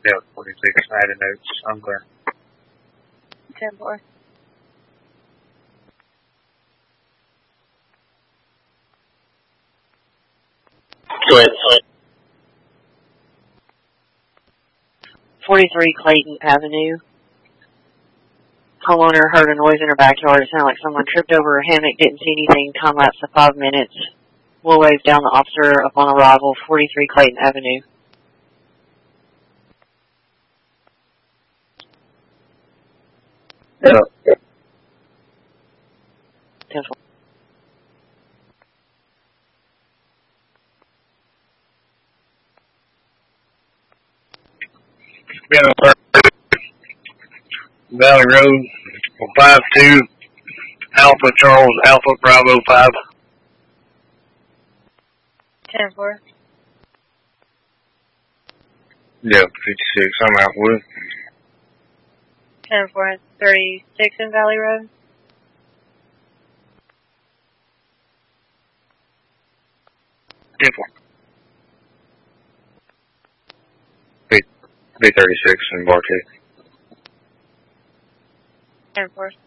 Yeah, 46. I had a notes. I'm clear. 10-4. Go ahead. 43 Clayton Avenue. Homeowner heard a noise in her backyard. It sounded like someone tripped over a hammock, didn't see anything. Time lapse of 5 minutes. We'll wave down the officer upon arrival, 43 Clayton Avenue. Yeah. 10-4. Been on Valley Road, 52 Alpha Charles Alpha Bravo 5. 10-4. Yeah, 56. I'm out with. 10-4. 36 in Valley Road. 10-4. B36 in Barcade. 10-4.